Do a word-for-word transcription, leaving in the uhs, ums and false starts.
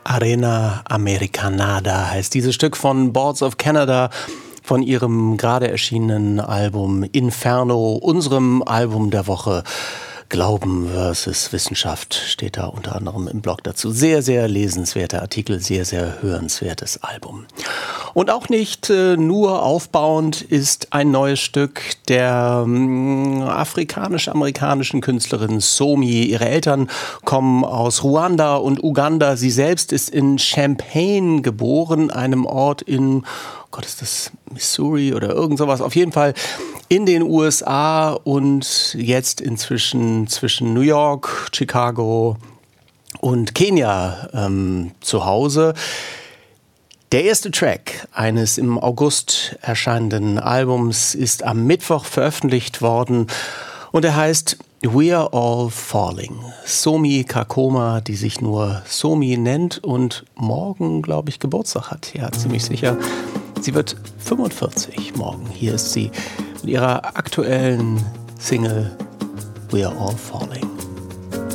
Arena Americanada heißt dieses Stück von Boards of Canada von ihrem gerade erschienenen Album Inferno, unserem Album der Woche. Glauben versus Wissenschaft steht da unter anderem im Blog dazu. Sehr, sehr lesenswerter Artikel, sehr, sehr hörenswertes Album. Und auch nicht äh, nur aufbauend ist ein neues Stück der ähm, afrikanisch-amerikanischen Künstlerin Somi. Ihre Eltern kommen aus Ruanda und Uganda. Sie selbst ist in Champaign geboren, einem Ort in, oh Gott, ist das Missouri oder irgend sowas? Auf jeden Fall in den U S A und jetzt inzwischen zwischen New York, Chicago und Kenia ähm, zu Hause. Der erste Track eines im August erscheinenden Albums ist am Mittwoch veröffentlicht worden und er heißt We're All Falling. Somi Kakoma, die sich nur Somi nennt und morgen, glaube ich, Geburtstag hat. Ja, ziemlich sicher. Sie wird fünfundvierzig morgen. Hier ist sie mit ihrer aktuellen Single We're All Falling.